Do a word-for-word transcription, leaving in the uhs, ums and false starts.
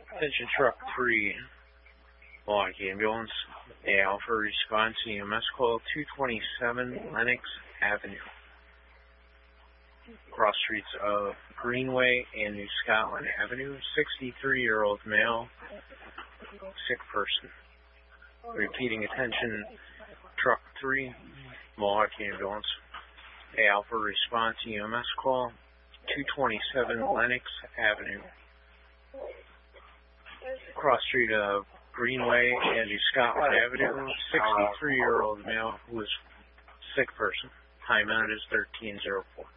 Attention truck three, Milwaukee Ambulance. A Alpha response E M S call two twenty-seven Lenox Avenue. Cross streets of Greenway and New Scotland Avenue. sixty-three-year-old male, sick person. Repeating, attention truck three, Milwaukee Ambulance. A Alpha response E M S call two twenty-seven Lenox Avenue. Cross street of Greenway and New Scotland Avenue. sixty-three-year-old male who is sick person. Time minute is thirteen oh four.